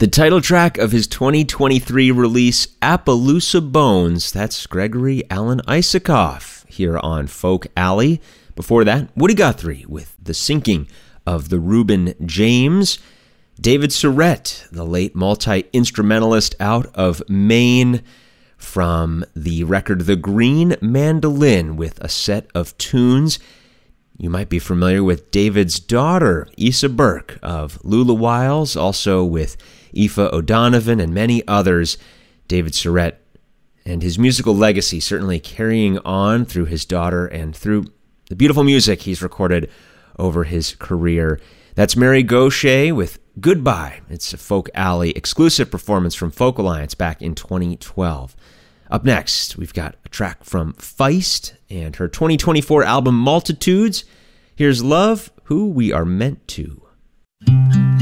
The title track of his 2023 release, Appaloosa Bones, that's Gregory Alan Isakov here on Folk Alley. Before that, Woody Guthrie with The Sinking of the Reuben James. David Surrett, the late multi-instrumentalist out of Maine, from the record The Green Mandolin with a set of tunes. You might be familiar with David's daughter, Issa Burke of Lula Wiles, also with Aoife O'Donovan and many others. David Surrett and his musical legacy certainly carrying on through his daughter and through the beautiful music he's recorded over his career. That's Mary Gauthier with Goodbye. It's a Folk Alley exclusive performance from Folk Alliance back in 2012. Up next, we've got a track from Feist and her 2024 album Multitudes. Here's Love, Who We Are Meant To.